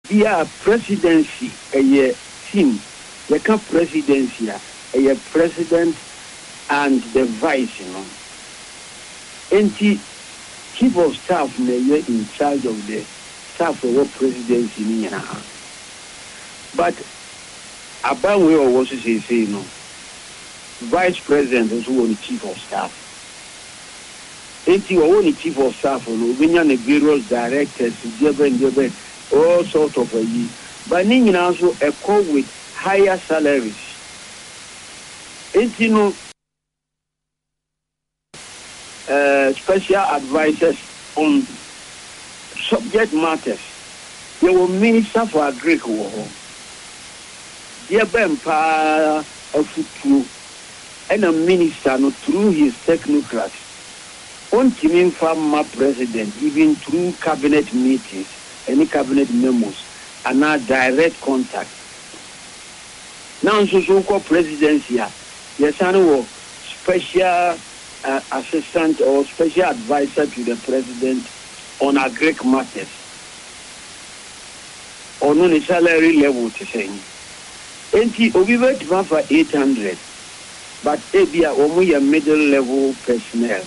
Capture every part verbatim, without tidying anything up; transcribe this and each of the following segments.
Bia presidency a team, the camp presidency a president and the vice, you know. And the chief of staff may be in charge of the staff of what presidency in Ghana. But about we also say, say, you know, vice president is who the chief of staff. And the only chief of staff, you know, we have the various directors, different, all sorts of a year. But Ning also a call with higher salaries. And you know, uh, special advisors on subject matters. There were minister for agriculture. There been pa a foot and a minister no through his technocrats. On teaming farmer president, even through cabinet meetings, any cabinet memos, and now direct contact. Now, so so called presidency, yes, I know special uh, assistant or special advisor to the president on agric matters. On a salary level to say. And he over for eight hundred, but maybe only a middle level personnel.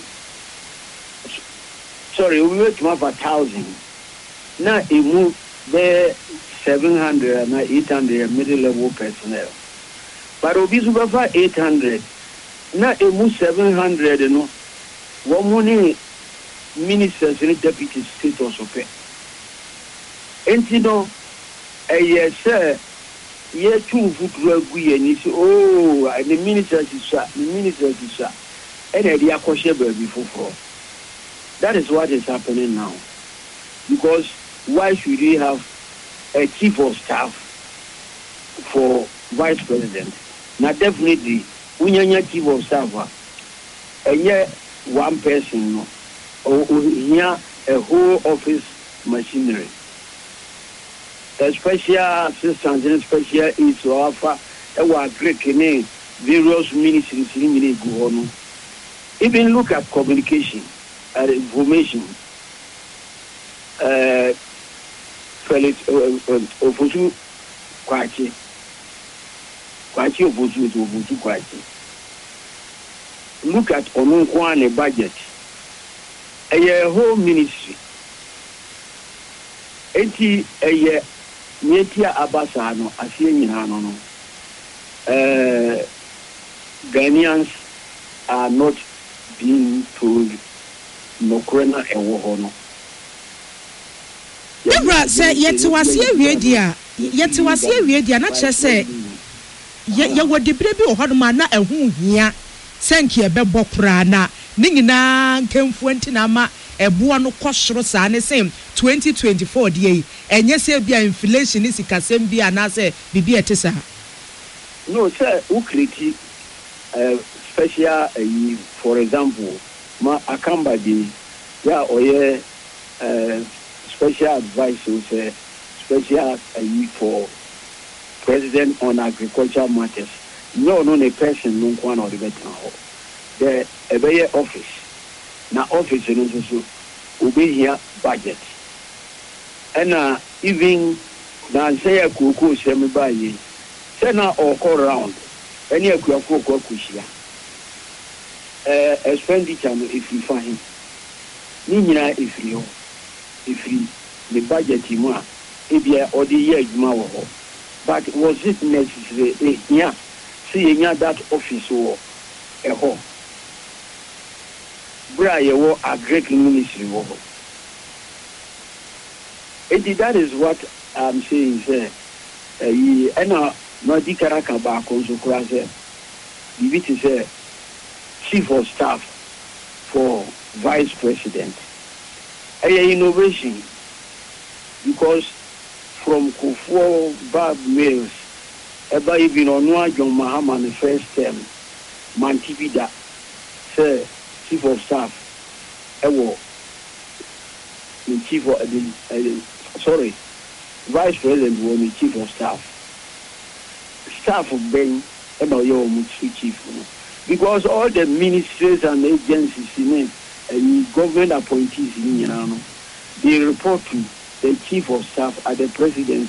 Sorry, we were for a thousand. Now it moved there seven hundred and eight hundred middle level personnel. But Obisu for eight hundred. Now it moved seven hundred, you know. One money ministers and deputy state also pay. And you know, a yes, sir, ye two foot rugby and you say, oh, the ministers is shot, the ministers is shot, and the Akoshe baby for. That is what is happening now. Because why should we have a chief of staff for vice president? Now definitely, when you're chief of staff, and yet one person, no, or here a whole office machinery. A special assistant and special is to offer a great name, various ministries in go on. Even look at communication and information. Uh, Felix Ofosu Kwachi. Kwachi Ofosu to Ofosu Kwachi. Look at Onunkwane budget. A whole ministry. Eighty a year, Nietia Abasano, Asian Hanono. Ghanaians are not being told Nokrena and Wohono. Nebra say yet was here radio, yet was here radio, not just say, yet you were the baby or Hodmana and whom here, thank you, Bebokrana, Ningina, Kem Fuentinama, a buano costro and the same twenty twenty four day, and yes, there be inflation is a Casembia and I say, Bibi Tessa. No, sir, Ukriti, uh, special, uh, for example, Ma Akambadi, yeah, or yeah, uh, special advisors, uh, special uh, for president on agricultural matters. No, no, a person, no one or the better. The a office. Now, office, and also obey here budget. And uh, even now, say a cuckoo, semi by say now or call around any of your cuckoo, kushia. Uh, expenditure if you find Nina if you if you the budget you want if you or the year you want, but was it necessary? Eh, yeah, see yeah that office or a home. Bra you a great ministry war. It that is what I'm saying, sir. Uh, and now no di karaka ba konso krase. Bibi ti say chief of staff for vice president. A innovation because from Kufuor Bab Mills, ever even on John Mahama the first term, Mantibida, sir, chief of staff, Ewo, the chief of uh, uh, sorry, vice president was the chief of staff. Staff of Ben, about your chief. Because all the ministries and agencies in it, and government appointees in Yano, they report to the chief of staff at the presidency.